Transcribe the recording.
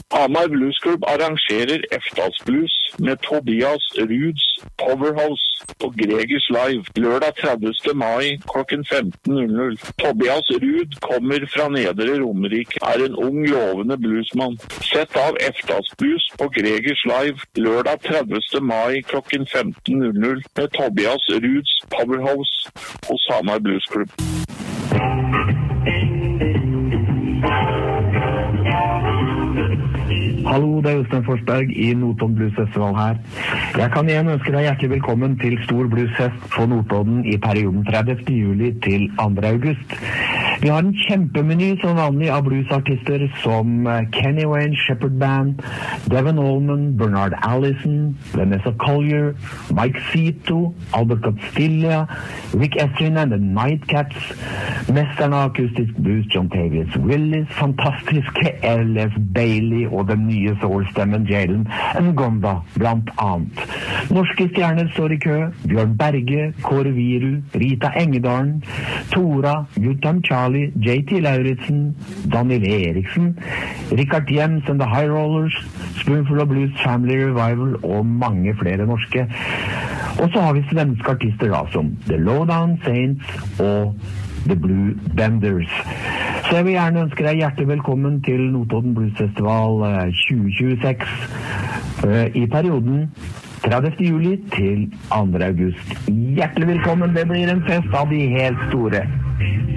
Hamar Blues Club arrangerer Eftas Blues med Tobias Ruds Powerhouse på Gregers Live lørdag 30. mai klokken 15:00. Tobias Rud kommer fra Nedre Romerike, er en ung lovende bluesmann. Sett av Eftas Blues på Gregers Live lørdag 30. mai klokken 15:00 med Tobias Ruds Powerhouse hos Hamar Blues Club. Hallo, det er Jostein Forsberg i Notodden Blues Festival her. Jeg kan igjen ønske deg hjertelig velkommen til Stor Bluesfest på Notodden i perioden 30. juli til 2. august. Vi har en kjempemeny som vanlig av bluesartister som Kenny Wayne Shepherd Band, Devon Allman, Bernard Allison, Vanessa Collier, Mike Zito, Albert Costilla, Rick Estrin and the Nightcats, mesterne av akustisk blues John Tavius Willis, fantastiske L.F. Bailey og den nye soul-stemmen Jalen Ngonda, blant annet. Norske stjerner står i kø, Bjørn Berge, Kåre Viru, Rita Engedalen, Tora, Guttam Charlie, J.T. Lauritsen, Daniel Eriksen, Richard Jems and the High Rollers, Spoonful of Blues Family Revival og mange flere norske. Og så har vi svenske artister da, som The Lowdown Saints og The Blue Benders. Så jeg vil gjerne ønske deg hjertelig velkommen til Notodden Blues Festival 2026 i perioden 30. juli til 2. august. Hjertelig velkommen, det blir en fest av de helt store.